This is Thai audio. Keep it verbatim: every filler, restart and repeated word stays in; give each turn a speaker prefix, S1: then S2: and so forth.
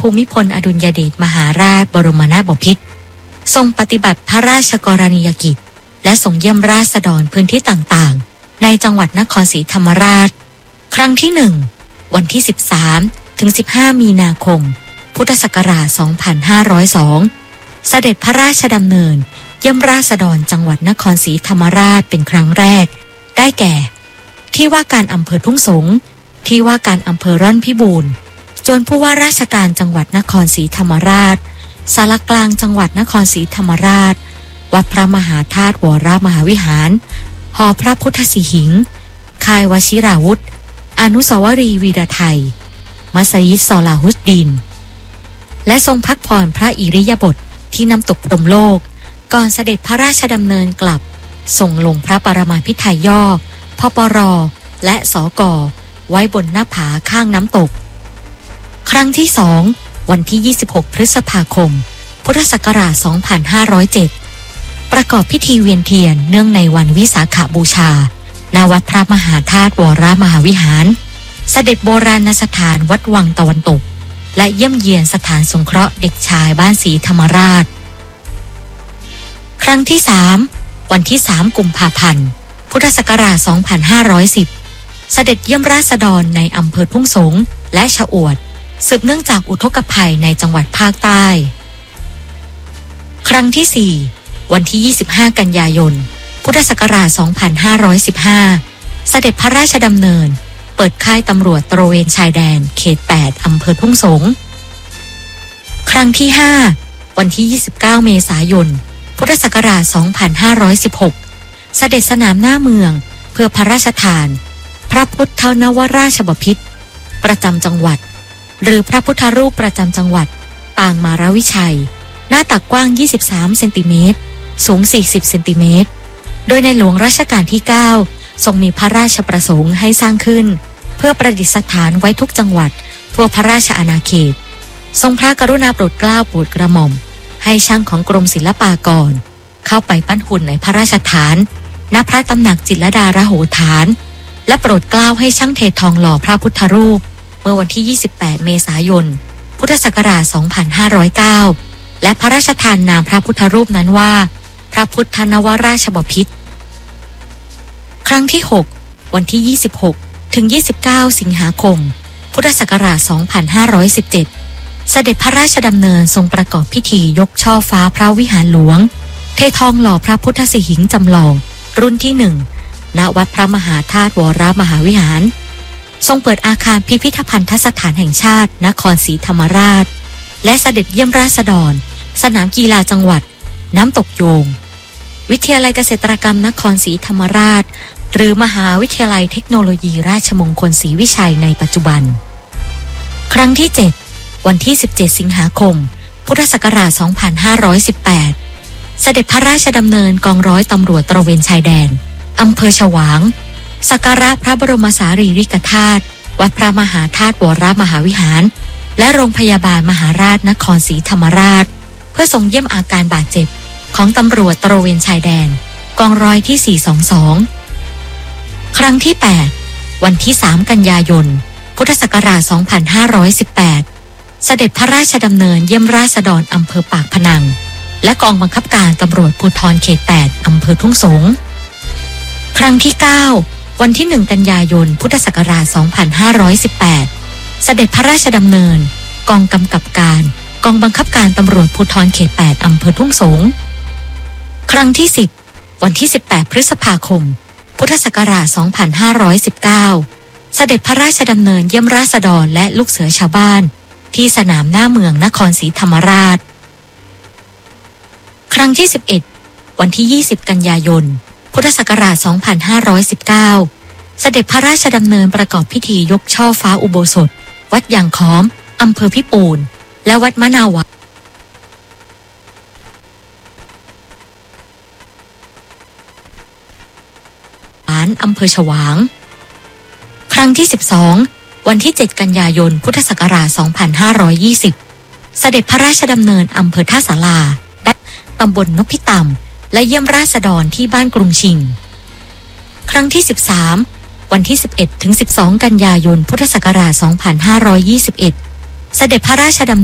S1: ภูมิพลอดุลยเดชมหาราชบรมนาถบพิตรทรงปฏิบัติพระราชกรณียกิจและทรงเยี่ยมราษฎรพื้นที่ต่างๆในจังหวัดนครศรีธรรมราชครั้งที่หนึ่งวันที่สิบสามถึงสิบห้ามีนาคมพุทธศักราชสองพันห้าร้อยสองเสด็จพระราชดำเนินเยี่ยมราษฎรจังหวัดนครศรีธรรมราชเป็นครั้งแรกได้แก่ที่ว่าการอำเภอทุ่งสงที่ว่าการอำเภอร่อนพิบูลจนผู้ว่าราชการจังหวัดนครศรีธรรมราชศาลากลางจังหวัดนครศรีธรรมราชวัดพระมหาธาตุวรมหาวิหารหอพระพุทธสิหิงค์ค่ายวชิราวุธอนุสาวรีย์วีรไทยมัสยิดซอลาฮุสดินและทรงพักผ่อนพระอิริยาบถที่น้ำตกพรหมโลกก่อนเสด็จพระราชดำเนินกลับส่งลงพระปรมาภิไธยย่อพปรและสกไว้บนหน้าผาข้างน้ำตกครั้งที่สองวันที่ยี่สิบหกพฤษภาคมพุทธศักราชสองพันห้าร้อยเจ็ดประกอบพิธีเวียนเทียนเนื่องในวันวิสาขบูชาณวัดพระมหาธาตุวรมหาวิหารเสด็จโบราณสถานวัดวังตะวันตกและเยี่ยมเยียนสถานสงเคราะห์เด็กชายบ้านศรีธรรมราชครั้งที่สามวันที่สามกุมภาพันธ์พุทธศักราชสองพันห้าร้อยสิบเสด็จเยี่ยมราษฎรในอำเภอทุ่งสงและชะอวดสืบเนื่องจากอุทกภัยในจังหวัดภาคใต้ครั้งที่สี่วันที่ยี่สิบห้ากันยายนพุทธศักราชสองพันห้าร้อยสิบห้าเสด็จพระราชดำเนินเปิดค่ายตำรวจตระเวนชายแดนเขตแปดอำเภอทุ่งสงครั้งที่ห้าวันที่ยี่สิบเก้าเมษายนพุทธศักราชสองพันห้าร้อยสิบหกเสด็จสนามหน้าเมืองเพื่อพระราชทานพระพุทธนวราชบพิตรประจำจังหวัดหรือพระพุทธรูปประจำจังหวัดปางมารวิชัยหน้าตักกว้างยี่สิบสามเซนติเมตรสูงสี่สิบเซนติเมตรโดยในหลวงรัชกาลที่เก้าทรงมีพระราชประสงค์ให้สร้างขึ้นเพื่อประดิษฐานไว้ทุกจังหวัดทั่วพระราชอาณาเขตทรงพระกรุณาโปรดเกล้าโปรดกระหม่อมให้ช่างของกรมศิลปากรเข้าไปปั้นหุ่นในพระราชฐานณพระตำหนักจิตรลดาระโหฐานและโปรดเกล้าให้ช่างเททองหล่อพระพุทธรูปเมื่อวันที่ยี่สิบแปดเมษายนพุทธศักราชสองพันห้าร้อยเก้าและพระราชทานนามพระพุทธรูปนั้นว่าพระพุทธนวราชบพิตรครั้งที่หกวันที่ยี่สิบหกถึงยี่สิบเก้าสิงหาคมพุทธศักราชสองพันห้าร้อยสิบเจ็ดเสด็จพระราชดำเนินทรงประกอบพิธียกช่อฟ้าพระวิหารหลวงเททองหล่อพระพุทธสิหิงค์จำลองรุ่นที่หนึ่งณวัดพระมหาธาตุวรมหาวิหารทรงเปิดอาคารพิพิธภัณฑสถานแห่งชาตินครศรีธรรมราชและเสด็จเยี่ยมราษฎรสนามกีฬาจังหวัดน้ำตกโยงวิทยาลัยเกษตรกรรมนครศรีธรรมราชหรือมหาวิทยาลัยเทคโนโลยีราชมงคลศรีวิชัยในปัจจุบันครั้งที่เจ็ดวันที่สิบเจ็ดสิงหาคมพุทธศักราชสองพันห้าร้อยสิบแปดเสด็จพระราชดำเนินกองร้อยตำรวจตระเวนชายแดนอำเภอฉวางสักการะพระบรมสารีริกธาตุวัดพระมหาธาตุวรมหาวิหารและโรงพยาบาลมหาราชนครศรีธรรมราชเพื่อทรงเยี่ยมอาการบาดเจ็บของตำรวจตระเวนชายแดนกองร้อยที่สี่สองสองครั้งที่แปดวันที่สามกันยายนพุทธศักราชสองพันห้าร้อยสิบแปดเสด็จพระราชดำเนินเยี่ยมราษฎรอำเภอปากพนังและกองบังคับการตำรวจภูธรเขตแปดอำเภอทุ่งสงครั้งที่เก้าวันที่หนึ่งกันยายนพุทธศักราชสองพันห้าร้อยสิบแปดเสด็จพระราชดำเนินกองกำกับการกองบังคับการตำรวจภูธรเขตแปดอำเภอทุ่งสงครั้งที่สิบวันที่สิบแปดพฤษภาคมพุทธศักราชสองพันห้าร้อยสิบเก้าเสด็จพระราชดำเนินเยี่ยมราษฎรและลูกเสือชาวบ้านที่สนามหน้าเมืองนครศรีธรรมราชครั้งที่สิบเอ็ดวันที่ยี่สิบกันยายนพุทธศักราชสองพันห้าร้อยสิบเก้าเสด็จพระราชดำเนินประกอบพิธียกช่อฟ้าอุโบสถวัดยางค้อมอำเภอพิปูนและวัดมะนาวะอำเภอฉวางครั้งที่สิบสองวันที่เจ็ดกันยายนพุทธศักราชสองพันห้าร้อยยี่สิบเสด็จพระราชดำเนินอำเภอท่าสาราและตำบลนพิตำและเยี่ยมราษฎรที่บ้านกรุงชิงครั้งที่สิบสามวันที่สิบเอ็ดถึงสิบสองกันยายนพุทธศักราชสองพันห้าร้อยยี่สิบเอ็ดเสด็จพระราชดำ